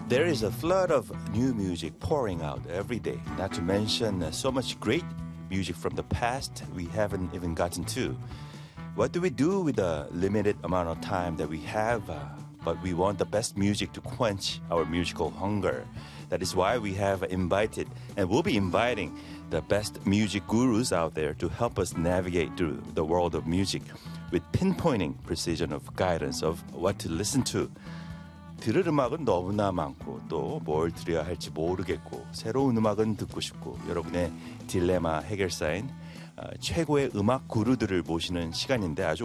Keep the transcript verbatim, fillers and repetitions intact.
There is a flood of new music pouring out every day, not to mention uh, so much great music from the past we haven't even gotten to. What do we do with the limited amount of time that we have? Uh, but we want the best music to quench our musical hunger. That is why we have invited and will be inviting the best music gurus out there to help us navigate through the world of music with pinpointing precision of guidance of what to listen to. 들을 음악은 너무나 많고 또 뭘 들어야 할지 모르겠고 새로운 음악은 듣고 싶고 여러분의 딜레마 해결사인 어, 최고의 음악 구루들을 모시는 시간인데 아주